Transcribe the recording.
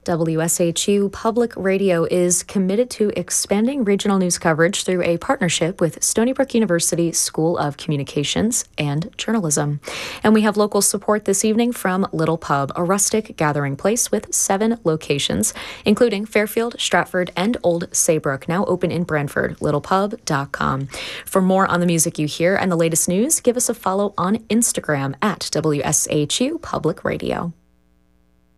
WSHU Public Radio is committed to expanding regional news coverage through a partnership with Stony Brook University School of Communications and Journalism. And we have local support this evening from Little Pub, a rustic gathering place with 7 locations, including Fairfield, Stratford, and Old Saybrook, now open in Brantford, littlepub.com. For more on the music you hear and the latest news, give us a follow on Instagram at WSHU Public Radio.